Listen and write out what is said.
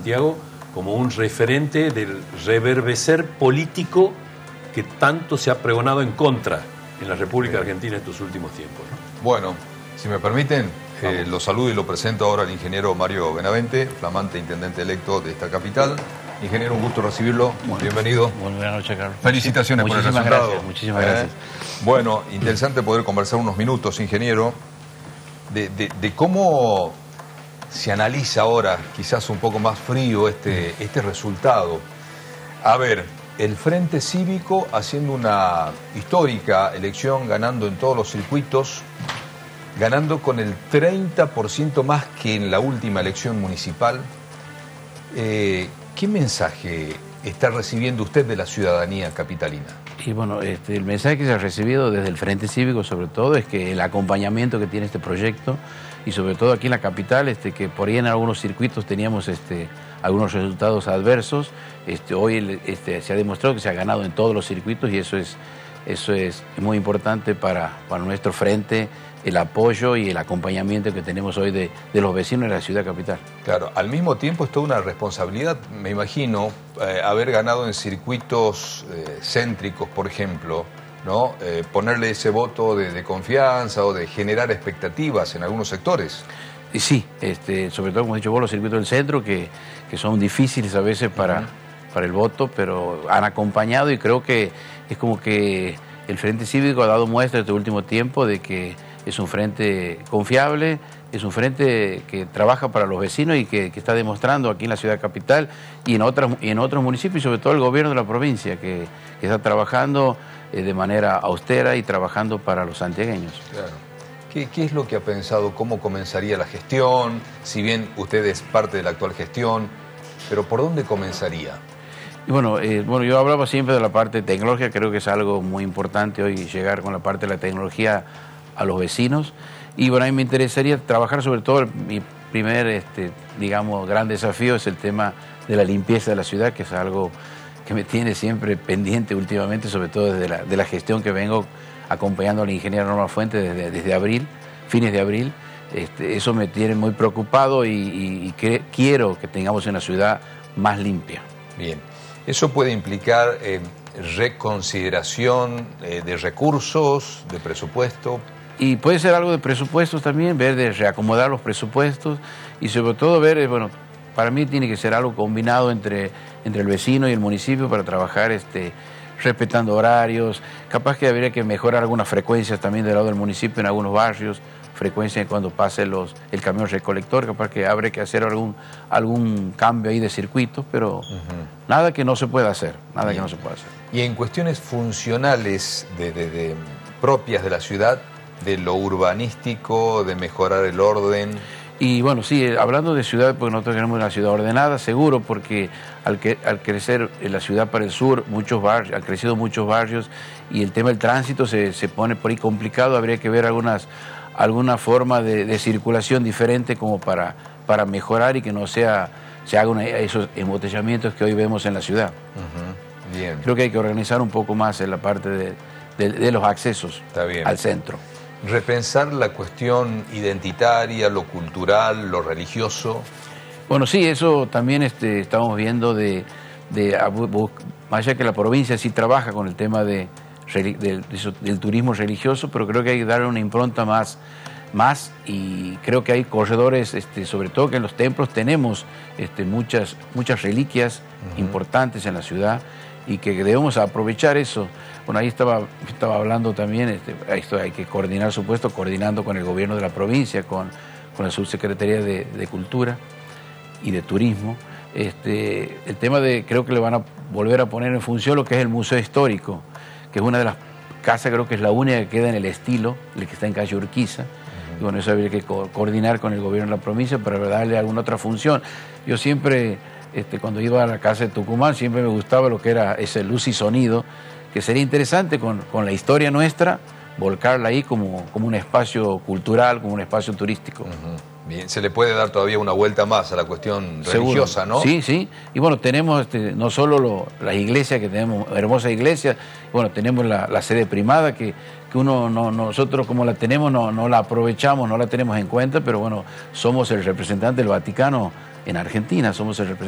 Santiago como un referente del reverdecer político que tanto se ha pregonado en contra en la República Argentina estos últimos tiempos, ¿no? Bueno, si me permiten, lo saludo y lo presento ahora al ingeniero Mario Benavente, flamante intendente electo de esta capital. Ingeniero, un gusto recibirlo. Bienvenido. Buenas noches, Carlos. Felicitaciones por el resultado. Gracias, muchísimas gracias. Bueno, interesante poder conversar unos minutos, ingeniero, de cómo se analiza ahora, quizás un poco más frío, este resultado. A ver, el Frente Cívico haciendo una histórica elección, ganando en todos los circuitos, ganando con el 30% más que en la última elección municipal. ¿Qué mensaje está recibiendo usted de la ciudadanía capitalina? Y bueno, el mensaje que se ha recibido desde el Frente Cívico, sobre todo, es que el acompañamiento que tiene este proyecto, y sobre todo aquí en la capital, que por ahí en algunos circuitos teníamos algunos resultados adversos, hoy se ha demostrado que se ha ganado en todos los circuitos, y eso es muy importante para nuestro frente, el apoyo y el acompañamiento que tenemos hoy de los vecinos de la ciudad capital. Claro, al mismo tiempo es toda una responsabilidad, me imagino, haber ganado en circuitos céntricos, por ejemplo, ¿no? Ponerle ese voto de confianza o de generar expectativas en algunos sectores. Y sí, sobre todo, como he dicho vos, los circuitos del centro que son difíciles a veces para el voto, pero han acompañado, y creo que es como que el Frente Cívico ha dado muestra este último tiempo de que es un frente confiable, es un frente que trabaja para los vecinos y que está demostrando aquí en la ciudad capital y en otros municipios, y sobre todo el gobierno de la provincia, que está trabajando de manera austera y trabajando para los santiagueños. Claro. ¿Qué es lo que ha pensado? ¿Cómo comenzaría la gestión? Si bien usted es parte de la actual gestión, pero ¿por dónde comenzaría? Y bueno, yo hablaba siempre de la parte tecnológica, creo que es algo muy importante hoy llegar con la parte de la tecnología a los vecinos, y bueno, a mí me interesaría trabajar sobre todo, mi primer, digamos, gran desafío es el tema de la limpieza de la ciudad, que es algo que me tiene siempre pendiente últimamente, sobre todo desde la gestión que vengo acompañando a la ingeniera Norma Fuentes desde abril, fines de abril. Eso me tiene muy preocupado y quiero que tengamos una ciudad más limpia. Bien, eso puede implicar reconsideración de recursos, de presupuesto. Y puede ser algo de presupuestos también, ver de reacomodar los presupuestos, y sobre todo ver, bueno, para mí tiene que ser algo combinado entre el vecino y el municipio para trabajar respetando horarios. Capaz que habría que mejorar algunas frecuencias también del lado del municipio en algunos barrios, frecuencia cuando pase el camión recolector, capaz que habría que hacer algún cambio ahí de circuitos, pero nada que no se pueda hacer, nada que no se pueda hacer. Y en cuestiones funcionales propias de la ciudad, de lo urbanístico, de mejorar el orden. Y bueno, sí, hablando de ciudad, porque nosotros queremos una ciudad ordenada, seguro, porque al crecer la ciudad para el sur, han crecido muchos barrios, y el tema del tránsito se pone por ahí complicado. Habría que ver alguna forma de circulación diferente como para mejorar y que no se hagan esos embotellamientos que hoy vemos en la ciudad. Bien. Creo que hay que organizar un poco más en la parte de los accesos al centro. Repensar la cuestión identitaria, lo cultural, lo religioso. Bueno, sí, eso también estamos viendo más allá que la provincia sí trabaja con el tema del turismo religioso, pero creo que hay que darle una impronta más, y creo que hay corredores, sobre todo que en los templos tenemos muchas reliquias importantes en la ciudad, y que debemos aprovechar eso. Bueno, ahí estaba hablando también, esto hay que coordinar, supuesto, coordinando con el gobierno de la provincia, con la subsecretaría de Cultura y de Turismo. El tema creo que le van a volver a poner en función lo que es el Museo Histórico, que es una de las casas, creo que es la única que queda en el estilo, el que está en calle Urquiza. Y bueno, eso habría que coordinar con el gobierno de la provincia para darle alguna otra función. Yo siempre, cuando iba a la casa de Tucumán, siempre me gustaba lo que era ese luz y sonido, que sería interesante con la historia nuestra, volcarla ahí como un espacio cultural, como un espacio turístico. Bien, se le puede dar todavía una vuelta más a la cuestión religiosa, ¿no? Sí, sí. Y bueno, tenemos no solo las iglesias, que tenemos hermosas iglesias, bueno, tenemos la sede primada, que nosotros como la tenemos no la aprovechamos, no la tenemos en cuenta, pero bueno, somos el representante del Vaticano en Argentina, somos el representante